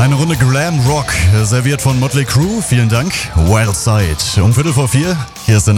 Eine Runde Glam Rock, serviert von Motley Crue. Vielen Dank. Wild Side. Um 3:45. Hier ist der